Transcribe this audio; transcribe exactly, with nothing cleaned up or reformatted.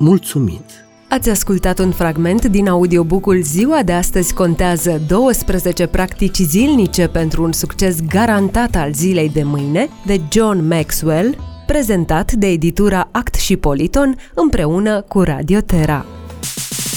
mulțumit. Ați ascultat un fragment din audiobook-ul Ziua de astăzi contează, douăsprezece practici zilnice pentru un succes garantat al zilei de mâine, de John Maxwell, prezentat de editura Act și Politon împreună cu Radio Terra.